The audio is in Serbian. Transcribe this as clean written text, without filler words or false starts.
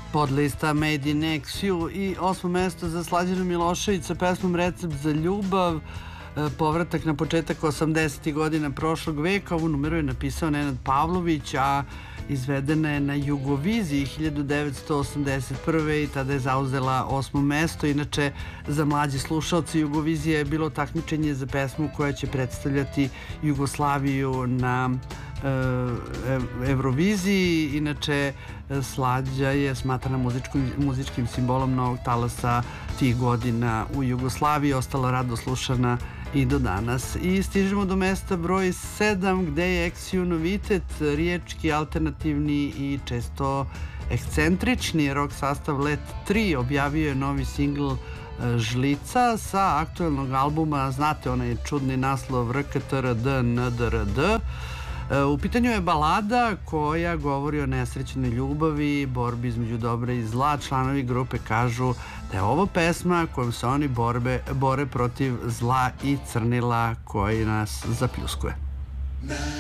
Podlista Made in XU i 8. mesto za Slađana Milošević sa pesmom Recept za ljubav. Povratak na početak 80. godina prošlog veka. Ovu numeru je napisao Nenad Pavlović, a izvedena je na Jugoviziji 1981. i tada je zauzela 8. mesto. Inače, za mlađe slušalce Jugovizija je bilo takmičenje za pesmu koja će predstavljati Jugoslaviju na Euroviziji. Inače, Slađa je smatrana muzičkim simbolom novog talasa tih godina u Jugoslaviji, ostala rado slušana i do danas. I stižemo do mesta broj 7, gde je XU novitet, riječki, alternativni i često ekscentrični rock sastav Let 3 objavio je novi singl Žlica sa aktuelnog albuma. Znate onaj čudni naslov RKTRD NDRD. U pitanju je balada koja govori o nesrećnoj ljubavi, borbi između dobra i zla. Članovi grupe kažu da je ovo pesma kojom se oni bore protiv zla i crnila koji nas zapljuskuje.